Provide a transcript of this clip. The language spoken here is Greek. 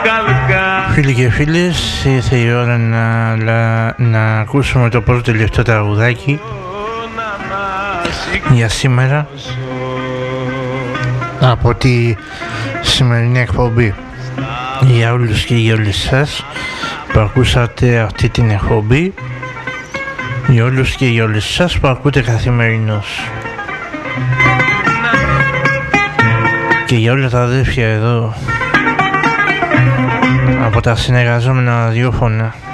Φίλοι και φίλες, ήρθε η ώρα να ακούσουμε το πρώτο τελευταίο τραγουδάκι για σήμερα από τη σημερινή εκπομπή. Για όλους και για όλες σας που ακούσατε αυτή την εκπομπή, για όλους και για όλες σας που ακούτε καθημερινώς, και για όλα τα αδέρφια εδώ από τα συνεργαζόμενα ραδιόφωνα